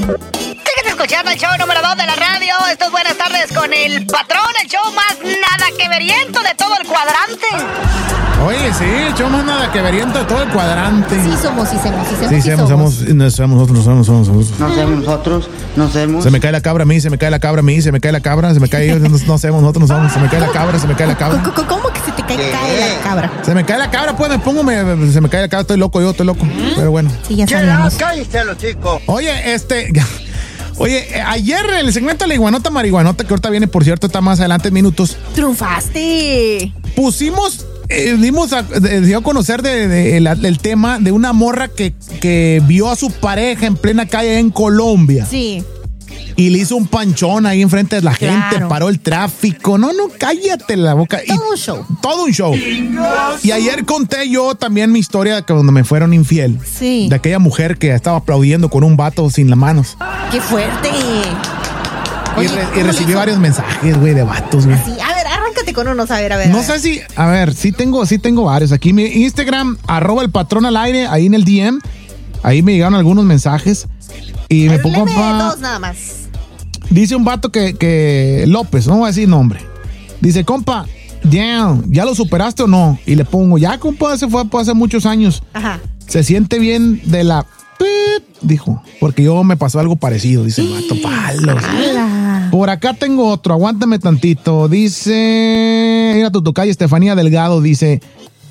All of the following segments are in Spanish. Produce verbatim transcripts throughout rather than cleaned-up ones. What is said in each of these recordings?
Sigues escuchando el show número dos de la radio. Esto es Buenas Tardes con el Patrón, el show más nada que veriento de todo el cuadrante. Oye, sí, el show más nada que veriento de todo el cuadrante. Sí somos, sí somos, sí somos, sí, sí somos. somos. somos no somos nosotros, no somos nosotros. No somos nosotros, no somos. Se me cae la cabra a mí, se me cae la cabra a mí, se me cae la cabra, se me cae, no, no sabemos, nosotros no somos, se me cae la cabra, se me cae la cabra. ¿Cómo, cómo que se te cae, cae la cabra? Se me cae la cabra, pues me pongo, me, se me cae la cabra, estoy loco, yo estoy loco. ¿Mm? Pero bueno. Sí, ya sabemos. Cállate los chicos. Oye, este... Oye, ayer en el segmento de la iguanota marihuanota, que ahorita viene, por cierto, está más adelante en minutos. ¡Triunfaste! Pusimos, eh, dimos a, de, dio a conocer de, de, el, el tema de una morra que, que vio a su pareja en plena calle en Colombia. Sí. Y le hizo un panchón ahí enfrente de la Claro. gente, paró el tráfico. No, no, cállate la boca. Todo y, un show. Todo un show. Y ayer conté yo también mi historia de que cuando me fueron infiel. Sí. De aquella mujer que estaba aplaudiendo con un vato sin las manos. ¡Qué fuerte! Y, Oye, re- ¿cómo y le recibí hizo? varios mensajes, güey, de vatos, güey. Sí, a ver, arráncate con unos, a ver, a ver. No a ver. sé si, a ver, sí tengo, sí tengo varios. Aquí mi Instagram, arroba el patrón al aire, ahí en el D M. Ahí me llegaron algunos mensajes. Y me pongo Léeme pa- dos nada más. Dice un vato que, que López, no voy a decir nombre. Dice, compa, damn, ¿ya lo superaste o no? Y le pongo, ya, compa, se fue hace muchos años. Ajá. Se siente bien de la... pip, dijo, porque yo me pasó algo parecido, dice el vato, palos. ¡Hala! Por acá tengo otro, aguántame tantito. Dice, mira tu tocaya Estefanía Delgado, dice,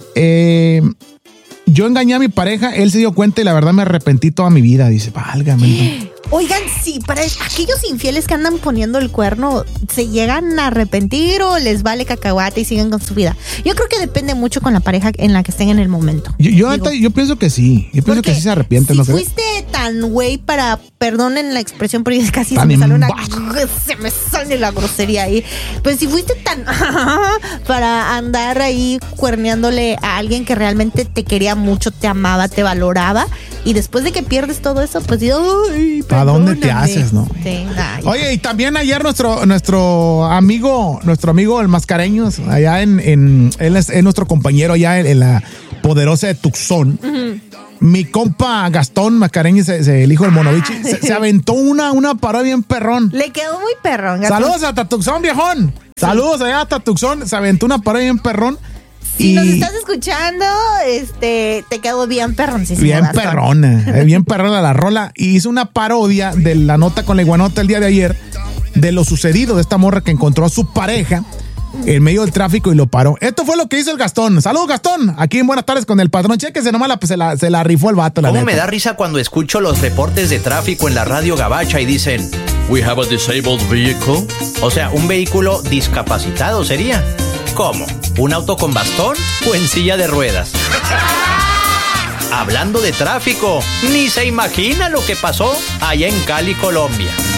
eh, yo engañé a mi pareja, él se dio cuenta y la verdad me arrepentí toda mi vida. Dice, válgame. Oigan, sí, para aquellos infieles que andan poniendo el cuerno, ¿se llegan a arrepentir o les vale cacahuate y siguen con su vida? Yo creo que depende mucho con la pareja en la que estén en el momento. Yo, yo, Digo, neta, yo pienso que sí, yo pienso porque que sí se arrepienten, si ¿no crees? fuiste tan güey para, perdonen la expresión, pero casi Tan se me sale una, embajo. se me sale la grosería ahí. Pues si fuiste tan para andar ahí cuerneándole a alguien que realmente te quería mucho, te amaba, te valoraba, y después de que pierdes todo eso, pues digo, ay, ¿A dónde te perdóname. haces, no? Sí, ay. Oye, y también ayer nuestro, nuestro amigo, nuestro amigo el Mascareños, allá en, en él es, es nuestro compañero allá en, en la poderosa de Tucson. Uh-huh. Mi compa Gastón Mascareños, se, se, el hijo del Monovichi, se, se aventó una, una parodia bien perrón. Le quedó muy perrón. Gastón. Saludos hasta Tucson, viejón. Sí. Saludos allá hasta Tucson. Se aventó una parodia bien perrón. Si y nos estás escuchando, este, te quedó bien perroncísimo. Bien Gastón. perrona, eh, bien perrona la rola. Y hizo una parodia de la nota con la iguanota el día de ayer, de lo sucedido de esta morra que encontró a su pareja en medio del tráfico y lo paró. Esto fue lo que hizo el Gastón. Saludos, Gastón. Aquí en Buenas Tardes con el patrón. Chéquese nomás, la, se, la, se la rifó el vato. La ¿Cómo neta. me da risa cuando escucho los reportes de tráfico en la radio gabacha y dicen "We have a disabled vehicle"? O sea, un vehículo discapacitado sería. ¿Cómo? ¿Un auto con bastón o en silla de ruedas? Hablando de tráfico, ni se imagina lo que pasó allá en Cali, Colombia.